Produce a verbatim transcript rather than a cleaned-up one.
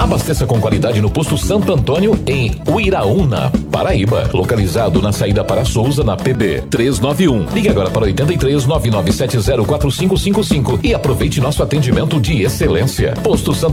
Abasteça com qualidade no posto Santo Antônio, em Uiraúna, Paraíba. Localizado na saída para Souza, na P B trezentos e noventa e um. Ligue agora para oitenta e três, nove nove sete zero, quatro cinco cinco cinco e aproveite nosso atendimento de excelência. Posto Santo